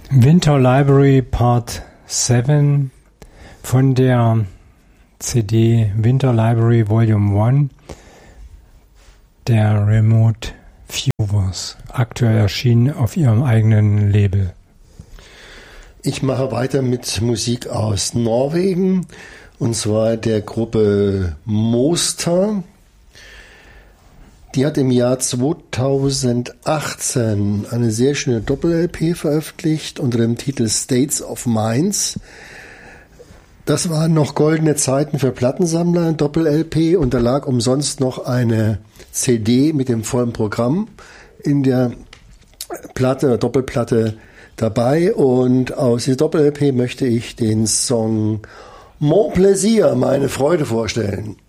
Winter Library Part 7 von der CD Winter Library Volume 1 der Remote Viewers, aktuell erschienen auf ihrem eigenen Label. Ich mache weiter mit Musik aus Norwegen, und zwar der Gruppe Moster. Die hat im Jahr 2018 eine sehr schöne Doppel-LP veröffentlicht unter dem Titel States of Minds. Das waren noch goldene Zeiten für Plattensammler, ein Doppel-LP, und da lag umsonst noch eine CD mit dem vollen Programm in der Doppelplatte dabei, und aus dieser Doppel-LP möchte ich den Song Mon Plaisir, meine Freude, vorstellen.